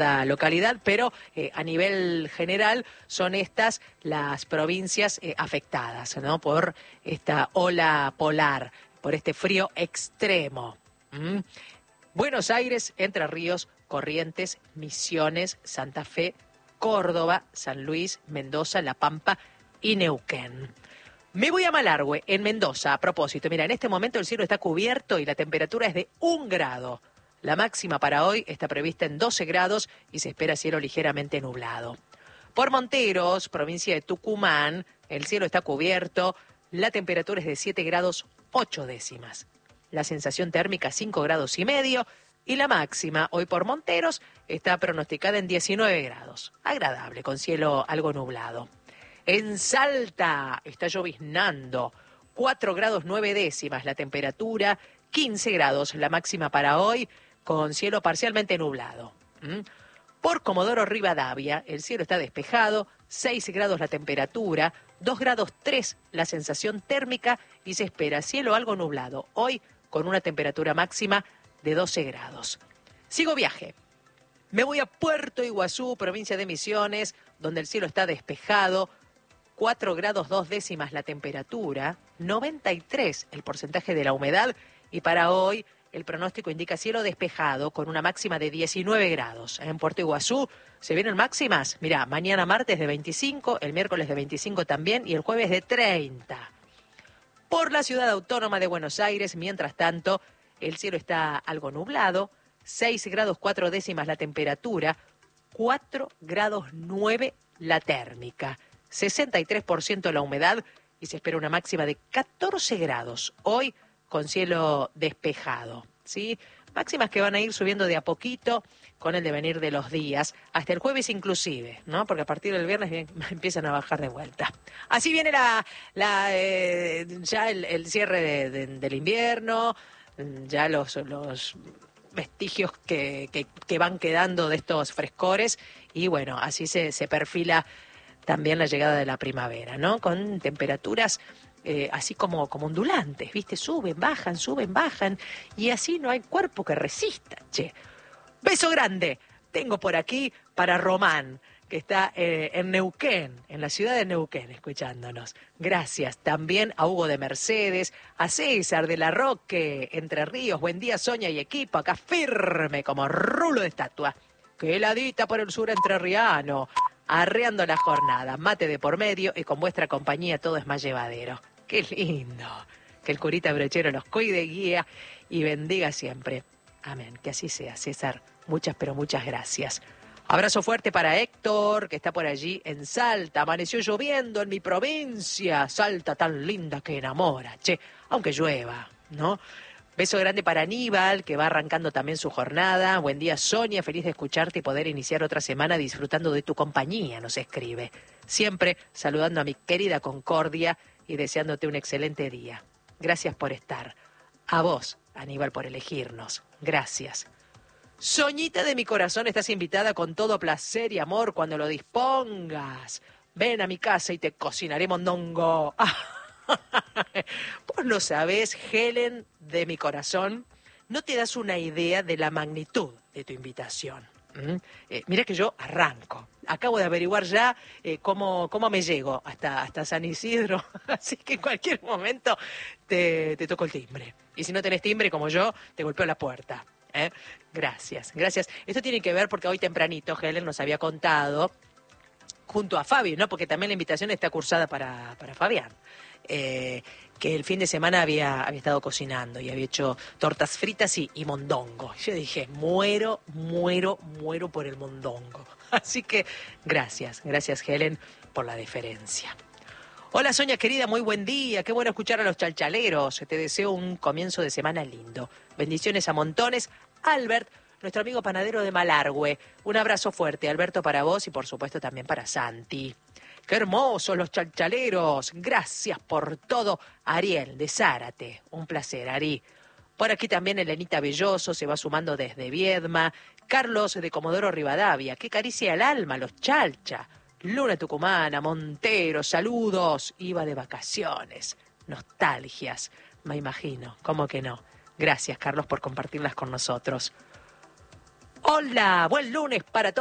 localidad, pero a nivel general son estas las provincias afectadas, ¿no? Por esta ola polar, por este frío extremo. Buenos Aires, Entre Ríos, Corrientes, Misiones, Santa Fe, Córdoba, San Luis, Mendoza, La Pampa y Neuquén. Me voy a Malargüe, en Mendoza, a propósito. Mira, en este momento el cielo está cubierto y la temperatura es de 1 grado. La máxima para hoy está prevista en 12 grados y se espera cielo ligeramente nublado. Por Monteros, provincia de Tucumán, el cielo está cubierto, la temperatura es de 7 grados 8 décimas. La sensación térmica 5 grados y medio y la máxima hoy por Monteros está pronosticada en 19 grados. Agradable, con cielo algo nublado. En Salta está lloviznando, 4 grados 9 décimas la temperatura, 15 grados la máxima para hoy, con cielo parcialmente nublado. Por Comodoro Rivadavia, el cielo está despejado, 6 grados la temperatura, 2 grados 3 la sensación térmica y se espera cielo algo nublado. Hoy con una temperatura máxima de 12 grados. Sigo viaje. Me voy a Puerto Iguazú, provincia de Misiones, donde el cielo está despejado, 4 grados 2 décimas la temperatura, 93 el porcentaje de la humedad y para hoy el pronóstico indica cielo despejado con una máxima de 19 grados. En Puerto Iguazú se vienen máximas, mirá, mañana martes de 25, el miércoles de 25 también y el jueves de 30. Por la ciudad autónoma de Buenos Aires, mientras tanto, el cielo está algo nublado, 6 grados 4 décimas la temperatura, 4 grados 9 la térmica, 63% la humedad y se espera una máxima de 14 grados. Hoy con cielo despejado, ¿sí? Máximas que van a ir subiendo de a poquito con el devenir de los días, hasta el jueves inclusive, ¿no? Porque a partir del viernes empiezan a bajar de vuelta. Así viene ya el cierre del invierno, ya los vestigios que van quedando de estos frescores y bueno, así se perfila también la llegada de la primavera, ¿no? Con temperaturas así como ondulantes, ¿viste? Suben, bajan, y así no hay cuerpo que resista, che. Beso grande, tengo por aquí para Román, que está en Neuquén, en la ciudad de Neuquén, escuchándonos. Gracias también a Hugo de Mercedes, a César de la Roque, Entre Ríos, buen día Sonia y equipo, acá firme como rulo de estatua. Qué heladita por el sur entrerriano, arreando la jornada, mate de por medio y con vuestra compañía todo es más llevadero. ¡Qué lindo! Que el curita brochero los cuide, guía y bendiga siempre. Amén. Que así sea, César. Muchas, pero muchas gracias. Abrazo fuerte para Héctor, que está por allí en Salta. Amaneció lloviendo en mi provincia. Salta tan linda que enamora, che. Aunque llueva, ¿no? Beso grande para Aníbal, que va arrancando también su jornada. Buen día, Sonia. Feliz de escucharte y poder iniciar otra semana disfrutando de tu compañía, nos escribe. Siempre saludando a mi querida Concordia y deseándote un excelente día. Gracias por estar. A vos, Aníbal, por elegirnos. Gracias. Soñita de mi corazón, estás invitada con todo placer y amor cuando lo dispongas. Ven a mi casa y te cocinaré mondongo. Vos no sabés, Helen de mi corazón, no te das una idea de la magnitud de tu invitación. Mira que yo arranco. Acabo de averiguar ya cómo me llego hasta San Isidro. Así que en cualquier momento te toco el timbre. Y si no tenés timbre como yo, te golpeo la puerta. Gracias. Esto tiene que ver porque hoy tempranito Helen nos había contado, junto a Fabi, ¿no? Porque también la invitación está cursada para Fabián. Que el fin de semana había estado cocinando y había hecho tortas fritas y mondongo. Yo dije, muero por el mondongo. Así que gracias Helen por la deferencia. Hola Sonia querida, muy buen día, qué bueno escuchar a los chalchaleros. Te deseo un comienzo de semana lindo. Bendiciones a montones. Albert, nuestro amigo panadero de Malargüe. Un abrazo fuerte, Alberto, para vos y por supuesto también para Santi. ¡Qué hermosos los chalchaleros! Gracias por todo. Ariel, de Zárate. Un placer, Ari. Por aquí también Elenita Belloso se va sumando desde Viedma. Carlos de Comodoro Rivadavia. ¡Qué caricia al alma, los chalcha! Luna Tucumana, Montero, saludos. Iba de vacaciones. Nostalgias, me imagino. ¿Cómo que no? Gracias, Carlos, por compartirlas con nosotros. Hola, buen lunes para todos.